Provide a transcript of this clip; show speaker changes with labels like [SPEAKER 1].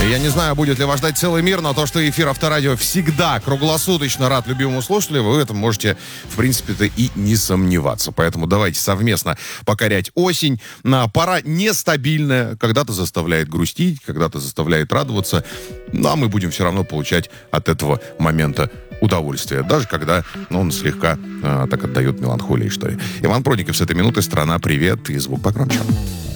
[SPEAKER 1] Я не знаю, будет ли вас ждать целый мир, но то, что эфир Авторадио всегда круглосуточно рад любимому слушателю, вы в этом можете, в принципе-то, и не сомневаться. Поэтому давайте совместно покорять осень. Пора нестабильная, когда-то заставляет грустить, когда-то заставляет радоваться, но мы будем все равно получать от этого момента удовольствие, даже когда он слегка так отдает меланхолии, что ли. Иван Проников с этой минуты. Страна, привет, и звук погромче.